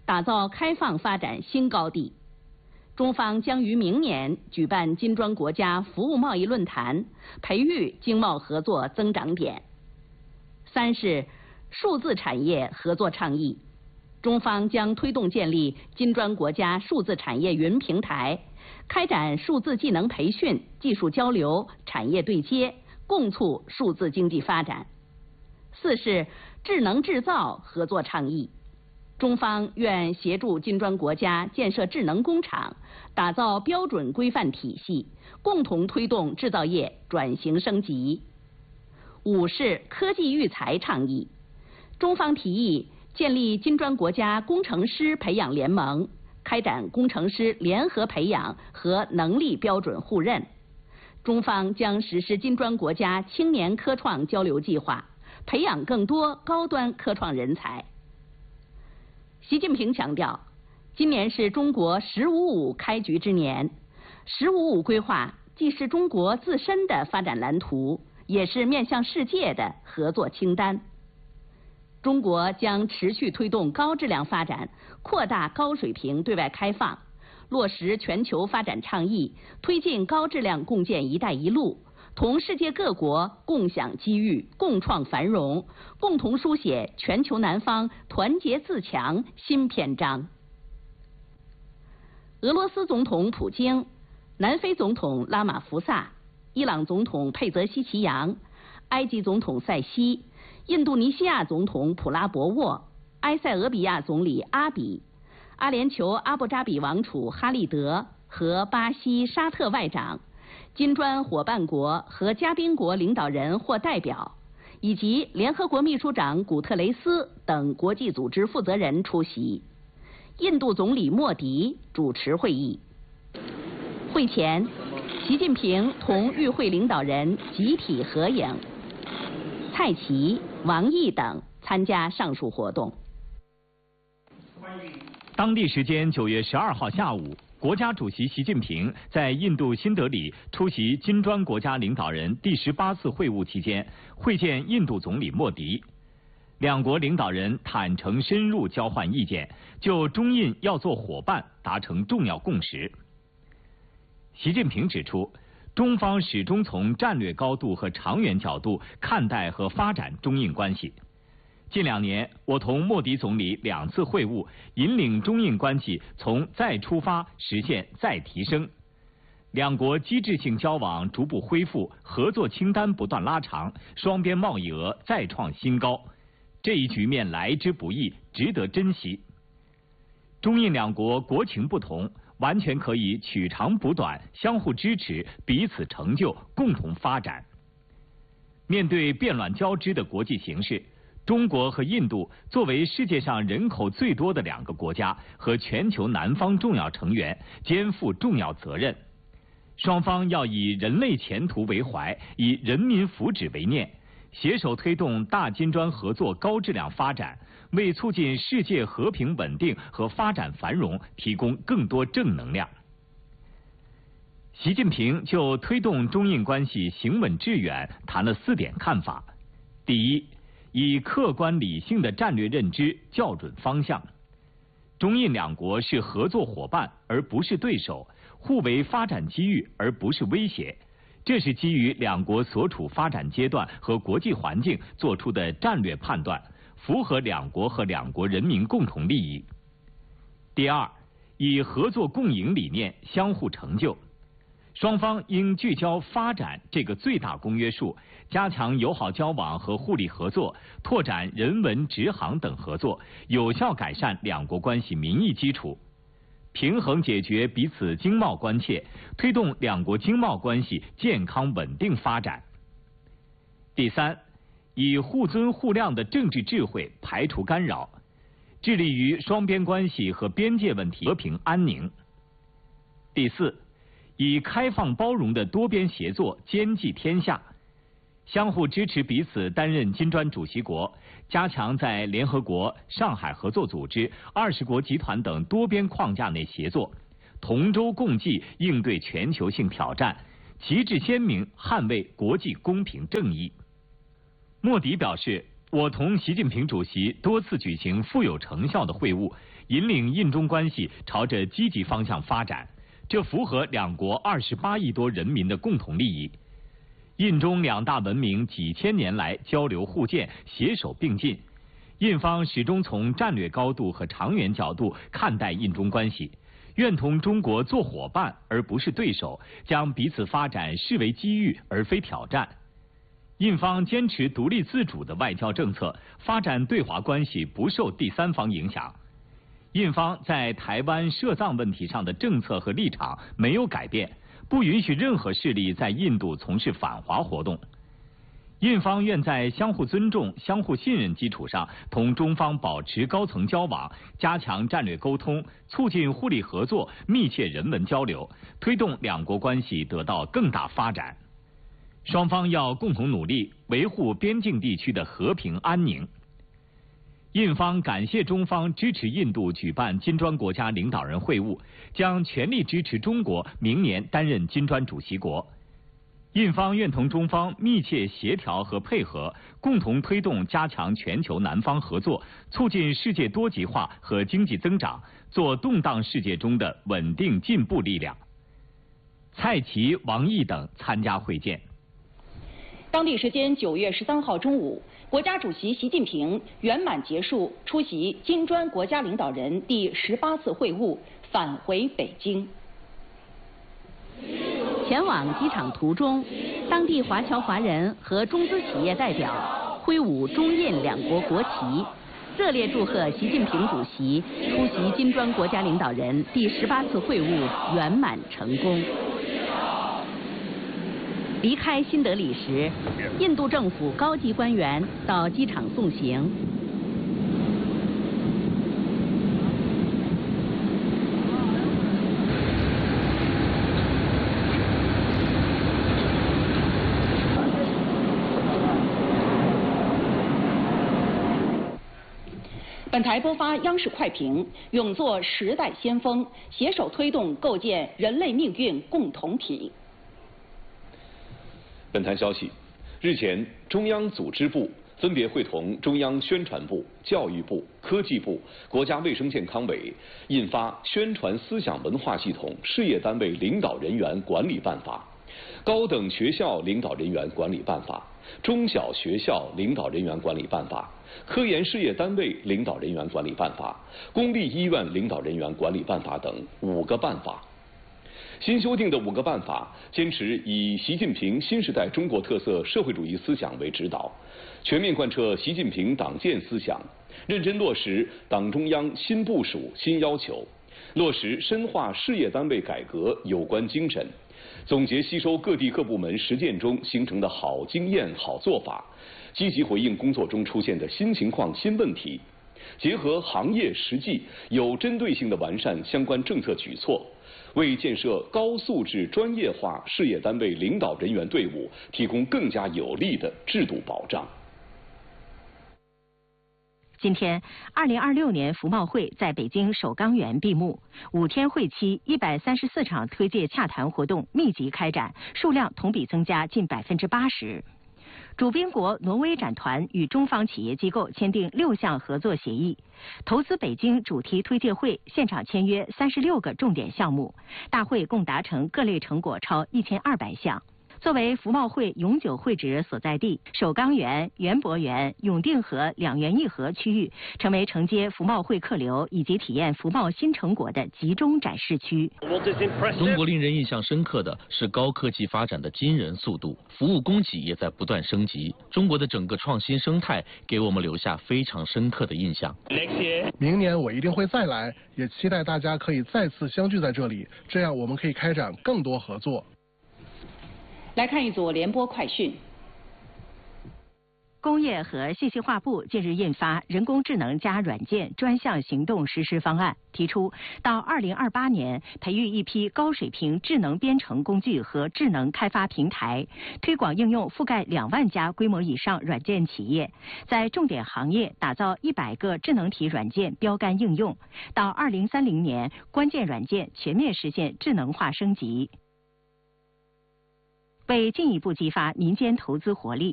打造开放发展新高地。中方将于明年举办金砖国家服务贸易论坛，培育经贸合作增长点。3是数字产业合作倡议，中方将推动建立金砖国家数字产业云平台，开展数字技能培训、技术交流、产业对接，共促数字经济发展。4是智能制造合作倡议，中方愿协助金砖国家建设智能工厂，打造标准规范体系，共同推动制造业转型升级。5是科技育才倡议，中方提议建立金砖国家工程师培养联盟，开展工程师联合培养和能力标准互认。中方将实施金砖国家青年科创交流计划，培养更多高端科创人才。习近平强调，今年是中国“十五五”开局之年，“十五五”规划既是中国自身的发展蓝图，也是面向世界的合作清单。中国将持续推动高质量发展，扩大高水平对外开放，落实全球发展倡议，推进高质量共建“一带一路”，同世界各国共享机遇，共创繁荣，共同书写全球南方团结自强新篇章。俄罗斯总统普京、南非总统拉马福萨、伊朗总统佩泽希奇扬、埃及总统塞西、印度尼西亚总统普拉博沃、埃塞俄比亚总理阿比、阿联酋阿布扎比王储哈利德和巴西沙特外长、金砖伙伴国和嘉宾国领导人或代表，以及联合国秘书长古特雷斯等国际组织负责人出席。印度总理莫迪主持会议。会前，习近平同与会领导人集体合影，蔡奇、王毅等参加上述活动。 当地时间9月12号下午，国家主席习近平在印度新德里出席金砖国家领导人第18次会晤期间，会见印度总理莫迪。两国领导人坦诚深入交换意见，就中印要做伙伴达成重要共识。习近平指出，中方始终从战略高度和长远角度看待和发展中印关系。近2年，我同莫迪总理2次会晤，引领中印关系从再出发实现再提升。两国机制性交往逐步恢复，合作清单不断拉长，双边贸易额再创新高。这一局面来之不易，值得珍惜。中印两国国情不同，完全可以取长补短，相互支持，彼此成就，共同发展。面对变乱交织的国际形势，中国和印度作为世界上人口最多的2个国家和全球南方重要成员，肩负重要责任。双方要以人类前途为怀，以人民福祉为念，携手推动大金砖合作高质量发展，为促进世界和平稳定和发展繁荣提供更多正能量。习近平就推动中印关系行稳致远谈了4点看法。第一，以客观理性的战略认知校准方向。中印两国是合作伙伴而不是对手，互为发展机遇而不是威胁，这是基于两国所处发展阶段和国际环境做出的战略判断，符合两国和两国人民共同利益。第二，以合作共赢理念相互成就。双方应聚焦发展这个最大公约数，加强友好交往和互利合作，拓展人文、直航等合作，有效改善两国关系民意基础，平衡解决彼此经贸关切，推动两国经贸关系健康稳定发展。第三，以互尊互谅的政治智慧排除干扰，致力于双边关系和边界问题和平安宁。第四，以开放包容的多边协作兼济天下，相互支持彼此担任金砖主席国，加强在联合国、上海合作组织、20国集团等多边框架内协作，同舟共济应对全球性挑战，旗帜鲜明捍卫国际公平正义。莫迪表示， 我同习近平主席多次举行富有成效的会晤，引领印中关系朝着积极方向发展，这符合两国28亿多人民的共同利益。印中两大文明几千年来交流互鉴，携手并进。印方始终从战略高度和长远角度看待印中关系，愿同中国做伙伴而不是对手，将彼此发展视为机遇而非挑战。印方坚持独立自主的外交政策，发展对华关系不受第三方影响。印方在台湾涉藏问题上的政策和立场没有改变，不允许任何势力在印度从事反华活动。印方愿在相互尊重、相互信任基础上，同中方保持高层交往，加强战略沟通，促进互利合作，密切人文交流，推动两国关系得到更大发展。双方要共同努力，维护边境地区的和平安宁。印方感谢中方支持印度举办金砖国家领导人会晤，将全力支持中国明年担任金砖主席国。印方愿同中方密切协调和配合，共同推动加强全球南方合作，促进世界多极化和经济增长，做动荡世界中的稳定进步力量。蔡奇、王毅等参加会见。 当地时间9月13号中午，国家主席习近平圆满结束出席金砖国家领导人第18次会晤，返回北京。 前往机场途中，当地华侨华人和中资企业代表挥舞中印两国国旗，热烈祝贺习近平主席出席金砖国家领导人第18次会晤圆满成功。离开新德里时，印度政府高级官员到机场送行。 本台播发央视快评：勇做时代先锋，携手推动构建人类命运共同体。 本台消息，日前，中央组织部分别会同中央宣传部、教育部、科技部、国家卫生健康委印发《宣传思想文化系统事业单位领导人员管理办法》、《高等学校领导人员管理办法》、《中小学校领导人员管理办法》、《科研事业单位领导人员管理办法》、《公立医院领导人员管理办法》等5个办法。新修订的5个办法坚持以习近平新时代中国特色社会主义思想为指导，全面贯彻习近平党建思想，认真落实党中央新部署新要求，落实深化事业单位改革有关精神，总结吸收各地各部门实践中形成的好经验好做法，积极回应工作中出现的新情况新问题，结合行业实际，有针对性地完善相关政策举措，为建设高素质专业化事业单位领导人员队伍提供更加有力的制度保障。 今天，2026年服贸会在北京首钢园闭幕，5天会期134场推介洽谈活动密集开展，数量同比增加近80%。主宾国挪威展团与中方企业机构签订6项合作协议，投资北京主题推介会现场签约36个重点项目，大会共达成各类成果超1200项。作为服贸会永久会址所在地，首钢园、园博园、永定河两园一河区域成为承接服贸会客流以及体验服贸新成果的集中展示区。 中国令人印象深刻的是高科技发展的惊人速度，服务供给也在不断升级。中国的整个创新生态给我们留下非常深刻的印象。 明年我一定会再来，也期待大家可以再次相聚在这里，这样我们可以开展更多合作。 来看一组联播快讯。 工业和信息化部近日印发《人工智能加软件专项行动实施方案》，提出到2028年培育一批高水平智能编程工具和智能开发平台，推广应用覆盖2万家规模以上软件企业，在重点行业打造100个智能体软件标杆应用，到2030年关键软件全面实现智能化升级。为进一步激发民间投资活力，